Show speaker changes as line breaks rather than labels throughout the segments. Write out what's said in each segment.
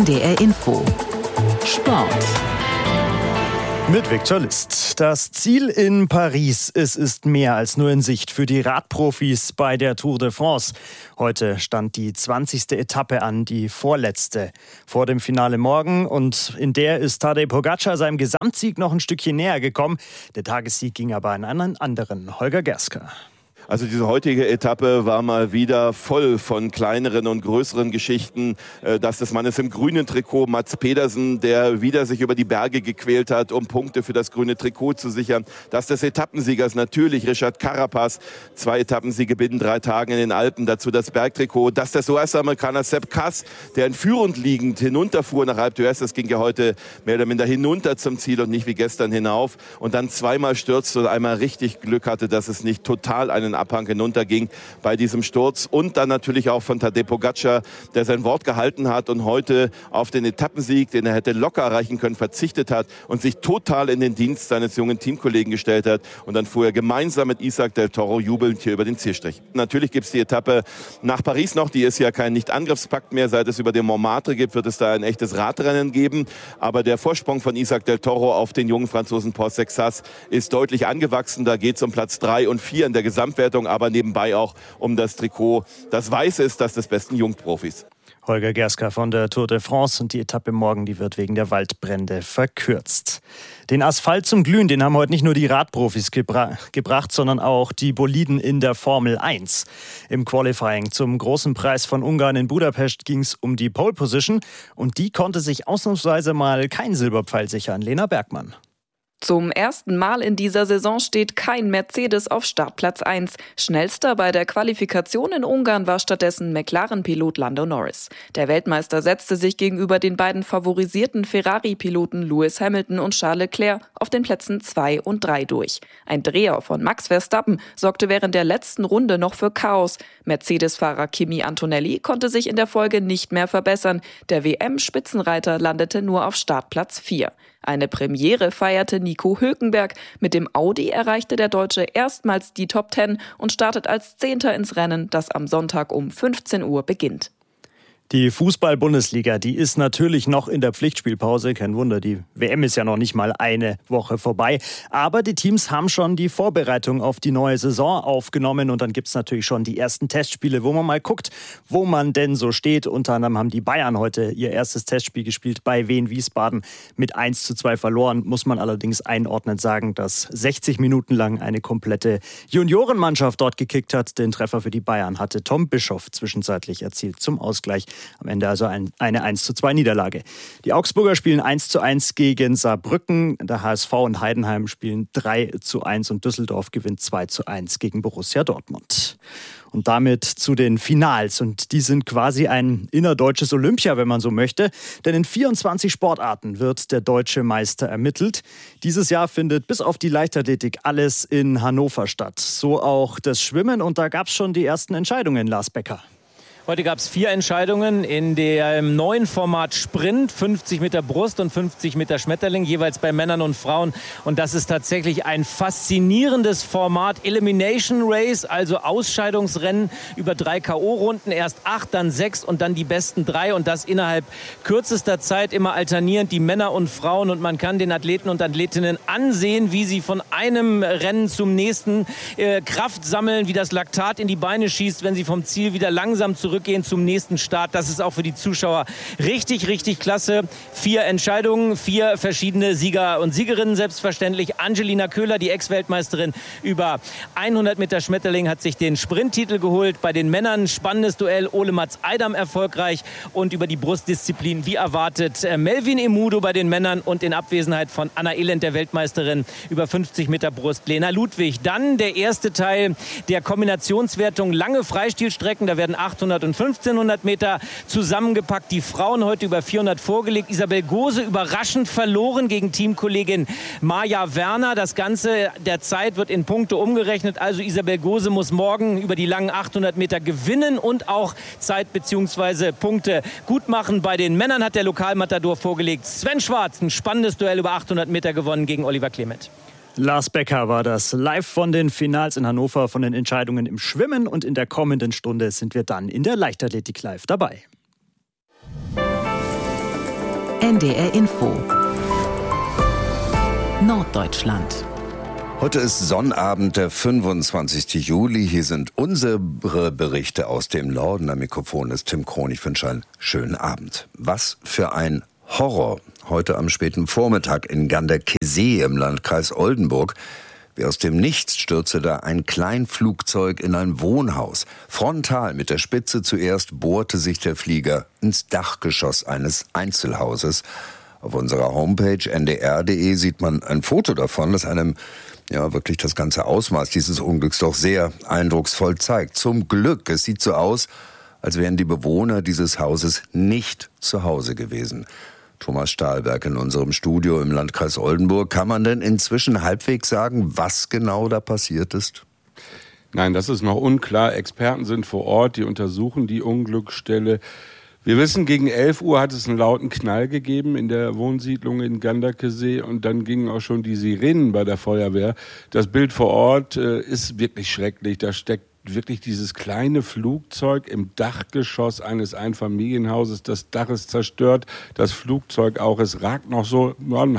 NDR Info. Sport.
Mit Viktor List. Das Ziel in Paris, es ist mehr als nur in Sicht für die Radprofis bei der Tour de France. Heute stand die 20. Etappe an, die vorletzte vor dem Finale morgen. Und in der ist Tadej Pogačar seinem Gesamtsieg noch ein Stückchen näher gekommen. Der Tagessieg ging aber an einen anderen, Holger Gerska.
Also diese heutige Etappe war mal wieder voll von kleineren und größeren Geschichten. Das des Mannes im grünen Trikot, Mats Pedersen, der wieder sich über die Berge gequält hat, um Punkte für das grüne Trikot zu sichern. Das des Etappensiegers natürlich Richard Carapaz. 2 Etappensiege binnen 3 Tagen in den Alpen, dazu das Bergtrikot. Das des US-Amerikaners Sepp Kuss, der in führend liegend hinunterfuhr nach Alpe d'Huez. Das ging ja heute mehr oder minder hinunter zum Ziel und nicht wie gestern hinauf. Und dann zweimal stürzte und einmal richtig Glück hatte, dass es nicht total einen Abhang hinunterging bei diesem Sturz. Und dann natürlich auch von Tadej Pogačar, der sein Wort gehalten hat und heute auf den Etappensieg, den er hätte locker erreichen können, verzichtet hat und sich total in den Dienst seines jungen Teamkollegen gestellt hat. Und dann fuhr er gemeinsam mit Isaac del Toro jubelnd hier über den Zielstrich. Natürlich gibt es die Etappe nach Paris noch. Die ist ja kein Nicht-Angriffspakt mehr. Seit es über den Montmartre gibt, wird es da ein echtes Radrennen geben. Aber der Vorsprung von Isaac del Toro auf den jungen Franzosen Paul Sexas ist deutlich angewachsen. Da geht es um Platz 3 und 4 in der Gesamtwertung, aber nebenbei auch um das Trikot, das weiß ist, das des besten Jungprofis.
Holger Gerska von der Tour de France, und die Etappe morgen, die wird wegen der Waldbrände verkürzt. Den Asphalt zum Glühen, den haben heute nicht nur die Radprofis gebracht, sondern auch die Boliden in der Formel 1. Im Qualifying zum Großen Preis von Ungarn in Budapest ging es um die Pole Position, und die konnte sich ausnahmsweise mal kein Silberpfeil sichern. Lena Bergmann.
Zum ersten Mal in dieser Saison steht kein Mercedes auf Startplatz 1. Schnellster bei der Qualifikation in Ungarn war stattdessen McLaren-Pilot Lando Norris. Der Weltmeister setzte sich gegenüber den beiden favorisierten Ferrari-Piloten Lewis Hamilton und Charles Leclerc auf den Plätzen 2 und 3 durch. Ein Dreher von Max Verstappen sorgte während der letzten Runde noch für Chaos. Mercedes-Fahrer Kimi Antonelli konnte sich in der Folge nicht mehr verbessern. Der WM-Spitzenreiter landete nur auf Startplatz 4. Eine Premiere feierte Nico Hülkenberg. Mit dem Audi erreichte der Deutsche erstmals die Top 10 und startet als 10. ins Rennen, das am Sonntag um 15 Uhr beginnt.
Die Fußball-Bundesliga, die ist natürlich noch in der Pflichtspielpause. Kein Wunder, die WM ist ja noch nicht mal eine Woche vorbei. Aber die Teams haben schon die Vorbereitung auf die neue Saison aufgenommen. Und dann gibt es natürlich schon die ersten Testspiele, wo man mal guckt, wo man denn so steht. Unter anderem haben die Bayern heute ihr erstes Testspiel gespielt bei Wien Wiesbaden. Mit 1:2 verloren, muss man allerdings einordnend sagen, dass 60 Minuten lang eine komplette Juniorenmannschaft dort gekickt hat. Den Treffer für die Bayern hatte Tom Bischoff zwischenzeitlich erzielt zum Ausgleich. Am Ende also eine 1:2 Niederlage. Die Augsburger spielen 1:1 gegen Saarbrücken. Der HSV und Heidenheim spielen 3:1 und Düsseldorf gewinnt 2:1 gegen Borussia Dortmund. Und damit zu den Finals. Und die sind quasi ein innerdeutsches Olympia, wenn man so möchte. Denn in 24 Sportarten wird der deutsche Meister ermittelt. Dieses Jahr findet bis auf die Leichtathletik alles in Hannover statt. So auch das Schwimmen. Und da gab es schon die ersten Entscheidungen, Lars Becker.
Heute gab es 4 Entscheidungen in dem neuen Format Sprint, 50 Meter Brust und 50 Meter Schmetterling, jeweils bei Männern und Frauen. Und das ist tatsächlich ein faszinierendes Format. Elimination Race, also Ausscheidungsrennen über 3 K.O.-Runden. Erst 8, dann 6 und dann die besten 3. Und das innerhalb kürzester Zeit, immer alternierend, die Männer und Frauen. Und man kann den Athleten und Athletinnen ansehen, wie sie von einem Rennen zum nächsten Kraft sammeln, wie das Laktat in die Beine schießt, wenn sie vom Ziel wieder langsam zurückgehen zum nächsten Start. Das ist auch für die Zuschauer richtig, richtig klasse. 4 Entscheidungen, 4 verschiedene Sieger und Siegerinnen selbstverständlich. Angelina Köhler, die Ex-Weltmeisterin über 100 Meter Schmetterling, hat sich den Sprinttitel geholt. Bei den Männern spannendes Duell, Ole Mats Eidam erfolgreich. Und über die Brustdisziplin, wie erwartet, Melvin Emudo bei den Männern und in Abwesenheit von Anna Elend, der Weltmeisterin, über 50 Meter Brust, Lena Ludwig. Dann der erste Teil der Kombinationswertung, lange Freistilstrecken. Da werden 800 und 1500 Meter zusammengepackt. Die Frauen heute über 400 vorgelegt. Isabel Gose überraschend verloren gegen Teamkollegin Maja Werner. Das Ganze der Zeit wird in Punkte umgerechnet. Also Isabel Gose muss morgen über die langen 800 Meter gewinnen und auch Zeit bzw. Punkte gut machen. Bei den Männern hat der Lokalmatador vorgelegt. Sven Schwarz, ein spannendes Duell über 800 Meter gewonnen gegen Oliver Clement.
Lars Becker war das live von den Finals in Hannover, von den Entscheidungen im Schwimmen, und in der kommenden Stunde sind wir dann in der Leichtathletik live dabei.
NDR Info Norddeutschland.
Heute ist Sonnabend, der 25. Juli. Hier sind unsere Berichte aus dem Norden. Am Mikrofon ist Tim Krohn. Ich wünsche einen schönen Abend. Was für ein Horror. Heute am späten Vormittag in Ganderkesee im Landkreis Oldenburg. Wie aus dem Nichts stürzte da ein Kleinflugzeug in ein Wohnhaus. Frontal mit der Spitze zuerst bohrte sich der Flieger ins Dachgeschoss eines Einzelhauses. Auf unserer Homepage ndr.de sieht man ein Foto davon, das einem wirklich das ganze Ausmaß dieses Unglücks doch sehr eindrucksvoll zeigt. Zum Glück, es sieht so aus, als wären die Bewohner dieses Hauses nicht zu Hause gewesen. Thomas Stahlberg in unserem Studio im Landkreis Oldenburg. Kann man denn inzwischen halbwegs sagen, was genau da passiert ist?
Nein, das ist noch unklar. Experten sind vor Ort, die untersuchen die Unglücksstelle. Wir wissen, gegen 11 Uhr hat es einen lauten Knall gegeben in der Wohnsiedlung in Ganderkesee und dann gingen auch schon die Sirenen bei der Feuerwehr. Das Bild vor Ort ist wirklich schrecklich. Da steckt wirklich dieses kleine Flugzeug im Dachgeschoss eines Einfamilienhauses. Das Dach ist zerstört, das Flugzeug auch. Es ragt noch so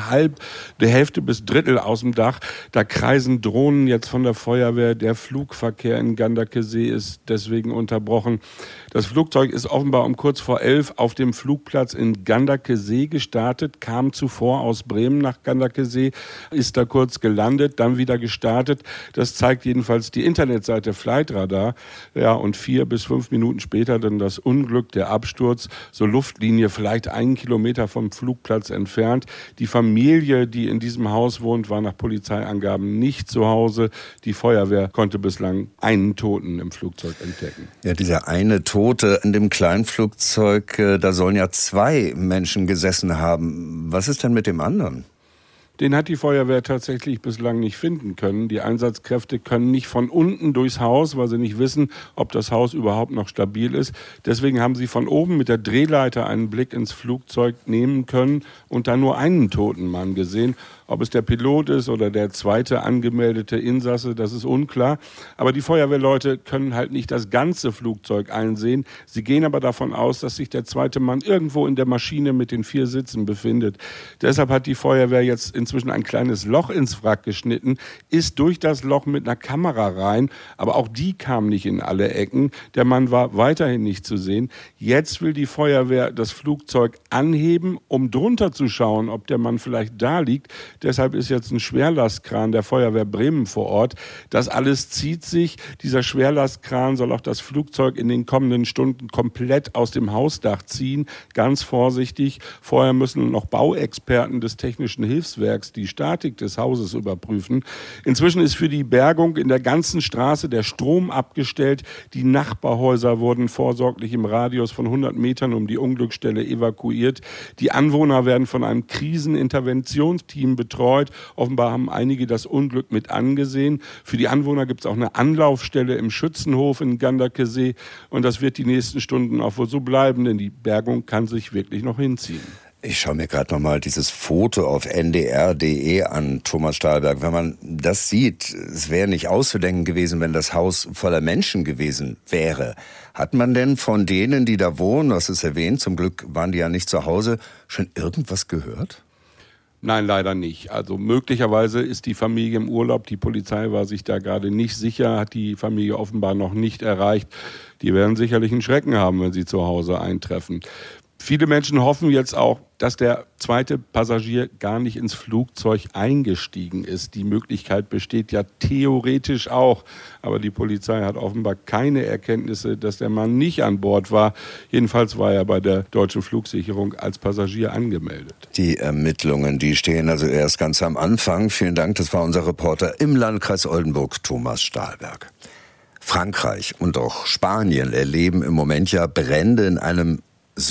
die Hälfte bis Drittel aus dem Dach. Da kreisen Drohnen jetzt von der Feuerwehr. Der Flugverkehr in Ganderkesee ist deswegen unterbrochen. Das Flugzeug ist offenbar um kurz vor 11 auf dem Flugplatz in Ganderkesee gestartet, kam zuvor aus Bremen nach Ganderkesee, ist da kurz gelandet, dann wieder gestartet. Das zeigt jedenfalls die Internetseite Flightradar. Ja, und 4 bis 5 Minuten später dann das Unglück, der Absturz, so Luftlinie vielleicht 1 Kilometer vom Flugplatz entfernt. Die Familie, die in diesem Haus wohnt, war nach Polizeiangaben nicht zu Hause. Die Feuerwehr konnte bislang einen Toten im Flugzeug entdecken.
Ja, dieser eine Tote in dem Kleinflugzeug, da sollen ja 2 Menschen gesessen haben. Was ist denn mit dem anderen?
Den hat die Feuerwehr tatsächlich bislang nicht finden können. Die Einsatzkräfte können nicht von unten durchs Haus, weil sie nicht wissen, ob das Haus überhaupt noch stabil ist. Deswegen haben sie von oben mit der Drehleiter einen Blick ins Flugzeug nehmen können und dann nur einen toten Mann gesehen. Ob es der Pilot ist oder der zweite angemeldete Insasse, das ist unklar. Aber die Feuerwehrleute können halt nicht das ganze Flugzeug einsehen. Sie gehen aber davon aus, dass sich der zweite Mann irgendwo in der Maschine mit den 4 Sitzen befindet. Deshalb hat die Feuerwehr jetzt inzwischen ein kleines Loch ins Wrack geschnitten, ist durch das Loch mit einer Kamera rein, aber auch die kam nicht in alle Ecken. Der Mann war weiterhin nicht zu sehen. Jetzt will die Feuerwehr das Flugzeug anheben, um drunter zu schauen, ob der Mann vielleicht da liegt. Deshalb ist jetzt ein Schwerlastkran der Feuerwehr Bremen vor Ort. Das alles zieht sich. Dieser Schwerlastkran soll auch das Flugzeug in den kommenden Stunden komplett aus dem Hausdach ziehen. Ganz vorsichtig. Vorher müssen noch Bauexperten des Technischen Hilfswerks die Statik des Hauses überprüfen. Inzwischen ist für die Bergung in der ganzen Straße der Strom abgestellt. Die Nachbarhäuser wurden vorsorglich im Radius von 100 Metern um die Unglücksstelle evakuiert. Die Anwohner werden von einem Kriseninterventionsteam betreut. Offenbar haben einige das Unglück mit angesehen. Für die Anwohner gibt es auch eine Anlaufstelle im Schützenhof in Ganderkesee. Und das wird die nächsten Stunden auch wohl so bleiben, denn die Bergung kann sich wirklich noch hinziehen.
Ich schaue mir gerade nochmal dieses Foto auf ndr.de an, Thomas Stahlberg. Wenn man das sieht, es wäre nicht auszudenken gewesen, wenn das Haus voller Menschen gewesen wäre. Hat man denn von denen, die da wohnen, was ist erwähnt, zum Glück waren die ja nicht zu Hause, schon irgendwas gehört?
Nein, leider nicht. Also möglicherweise ist die Familie im Urlaub. Die Polizei war sich da gerade nicht sicher, hat die Familie offenbar noch nicht erreicht. Die werden sicherlich einen Schrecken haben, wenn sie zu Hause eintreffen. Viele Menschen hoffen jetzt auch, dass der zweite Passagier gar nicht ins Flugzeug eingestiegen ist. Die Möglichkeit besteht ja theoretisch auch. Aber die Polizei hat offenbar keine Erkenntnisse, dass der Mann nicht an Bord war. Jedenfalls war er bei der Deutschen Flugsicherung als Passagier angemeldet.
Die Ermittlungen, die stehen also erst ganz am Anfang. Vielen Dank, das war unser Reporter im Landkreis Oldenburg, Thomas Stahlberg. Frankreich und auch Spanien erleben im Moment ja Brände in einem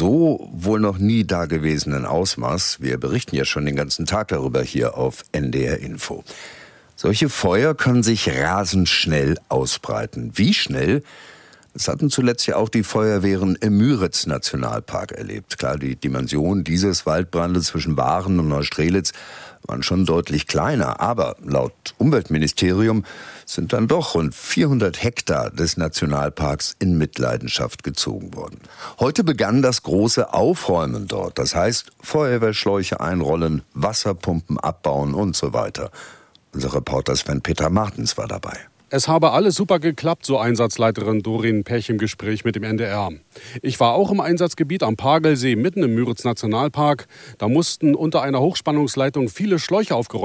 so wohl noch nie dagewesenen Ausmaß. Wir berichten ja schon den ganzen Tag darüber hier auf NDR Info. Solche Feuer können sich rasend schnell ausbreiten. Wie schnell? Das hatten zuletzt ja auch die Feuerwehren im Müritz-Nationalpark erlebt. Klar, die Dimension dieses Waldbrandes zwischen Waren und Neustrelitz waren schon deutlich kleiner. Aber laut Umweltministerium sind dann doch rund 400 Hektar des Nationalparks in Mitleidenschaft gezogen worden. Heute begann das große Aufräumen dort. Das heißt, Feuerwehrschläuche einrollen, Wasserpumpen abbauen und so weiter. Unser Reporter Sven-Peter Martens war dabei.
Es habe alles super geklappt, so Einsatzleiterin Doreen Pech im Gespräch mit dem NDR. Ich war auch im Einsatzgebiet am Pagelsee, mitten im Müritz-Nationalpark. Da mussten unter einer Hochspannungsleitung viele Schläuche aufgeräumt